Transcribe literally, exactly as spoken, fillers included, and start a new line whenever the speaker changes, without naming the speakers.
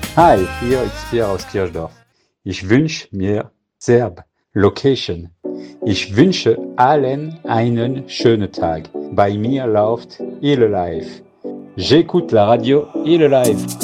Hi, hier ist Pierre aus Kirchdorf. Ich wünsche mir Serb Location. Ich wünsche allen einen schönen Tag. Bei mir läuft Il Live. J'écoute la radio Il Live.